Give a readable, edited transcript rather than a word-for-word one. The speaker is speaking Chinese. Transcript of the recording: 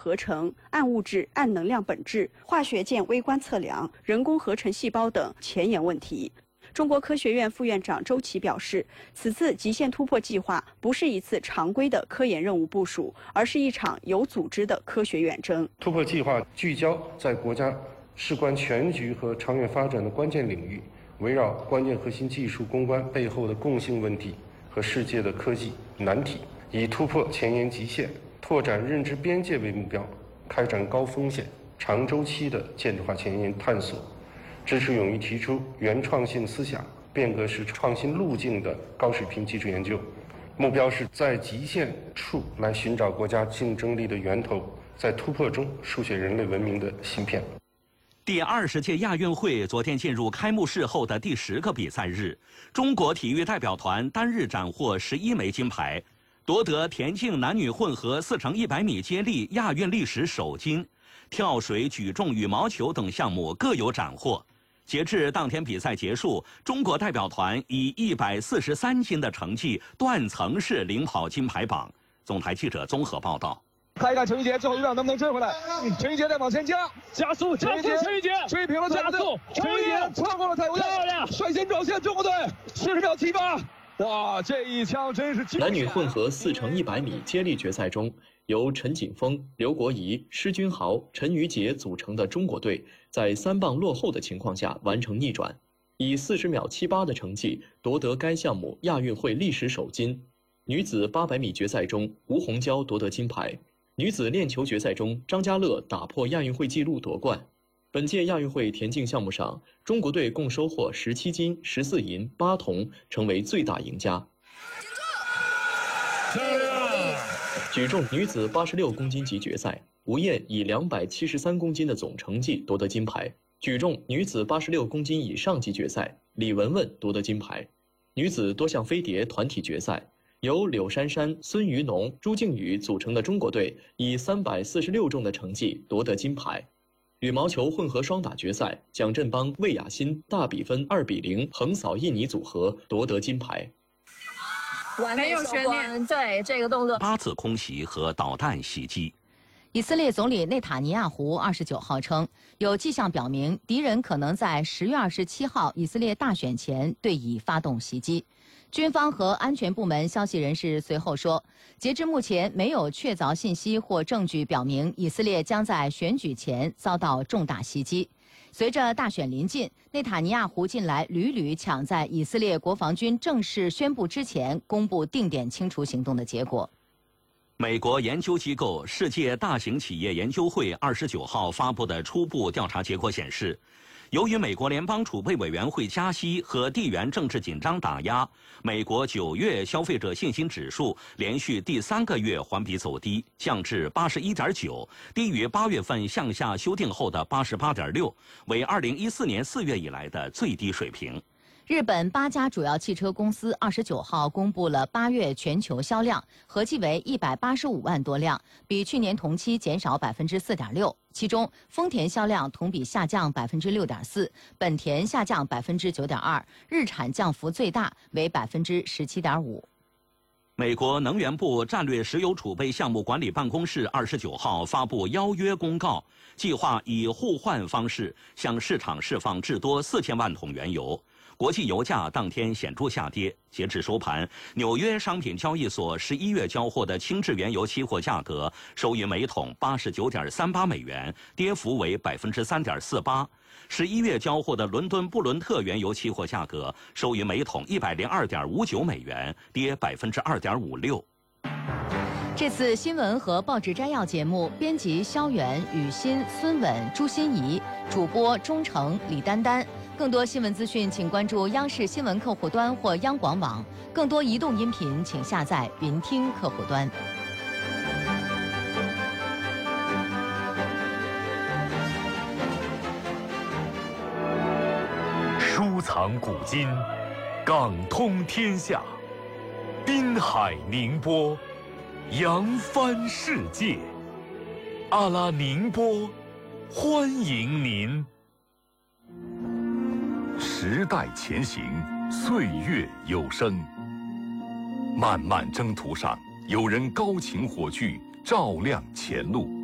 合成、暗物质、暗能量本质、化学键微观测量、人工合成细胞等前沿问题。中国科学院副院长周琦表示，此次极限突破计划不是一次常规的科研任务部署，而是一场有组织的科学远征。 突破计划聚焦在国家事关全局和长远发展的关键领域，围绕关键核心技术攻关背后的共性问题和世界的科技难题，以突破前沿极限、拓展认知边界为目标，开展高风险、长周期的建制化前沿探索，支持勇于提出原创性思想、变革式创新路径的高水平技术研究。目标是在极限处来寻找国家竞争力的源头，在突破中书写人类文明的芯片。 第20届亚运会昨天进入开幕式后的第10个比赛日，中国体育代表团单日斩获11枚金牌，夺得田径男女混合4乘100米接力亚运历史首金，跳水、举重、羽毛球等项目各有斩获。截至当天比赛结束，中国代表团以143金的成绩断层式领跑金牌榜。总台记者综合报道。 看一看陈玉洁最后一秒能不能追回来？陈玉洁再往前加速，陈玉洁追平了加速，陈玉洁超过了蔡国亮，率先撞线中国队40秒78。哇，这一枪真是！ 男女混合4乘100米接力决赛中，由陈景峰、刘国仪、施君豪、陈瑜杰组成的中国队，在3棒落后的情况下完成逆转，以40秒78的成绩夺得该项目亚运会历史首金。女子800米决赛中，吴虹娇夺得金牌。女子链球决赛中，张家乐打破亚运会纪录夺冠。本届亚运会田径项目上，中国队共收获17金、14银、8铜，成为最大赢家。举重女子86公斤级决赛，吴燕以273公斤的总成绩夺得金牌。举重女子86公斤以上级决赛，李雯雯夺得金牌。女子多项飞碟团体决赛，由柳珊珊、孙于农、朱静宇组成的中国队以346重的成绩夺得金牌。羽毛球混合双打决赛，蒋振邦、魏雅欣大比分2比0横扫印尼组合，夺得金牌。 没有悬念，对这个动作 8次空袭和导弹袭击。 以色列总理内塔尼亚胡29号称，有迹象表明敌人可能在10月27号以色列大选前对以发动袭击。军方和安全部门消息人士随后说，截至目前没有确凿信息或证据表明以色列将在选举前遭到重大袭击。随着大选临近，内塔尼亚胡近来屡屡抢在以色列国防军正式宣布之前公布定点清除行动的结果。 美国研究机构世界大型企业研究会29号发布的初步调查结果显示，由于美国联邦储备委员会加息和地缘政治紧张打压，美国9月消费者信心指数连续第3个月环比走低，降至81.9，低于8月份向下修订后的88.6，为2014年4月以来的最低水平。 日本8家主要汽车公司29号公布了8月全球销量，合计为185万多辆，比去年同期减少4.6%。其中，丰田销量同比下降6.4%，本田下降9.2%，日产降幅最大，为17.5%。 美国能源部战略石油储备项目管理办公室29号发布邀约公告，计划以互换方式向市场释放至多4000万桶原油。国际油价当天显著下跌，截至收盘，纽约商品交易所11月交货的轻质原油期货价格收于每桶89.38美元，跌幅为3.48%。11月交货的伦敦布伦特原油期货价格收于每桶102.59美元，跌2.56%。 这次新闻和报纸摘要节目，编辑肖远、雨欣、孙稳、朱欣怡，主播钟诚、李丹丹。更多新闻资讯，请关注央视新闻客户端或央广网。更多移动音频，请下载云听客户端。 收藏古今，港通天下，滨海宁波，扬帆世界。阿拉宁波，欢迎您。时代前行，岁月有声。漫漫征途上，有人高擎火炬，照亮前路。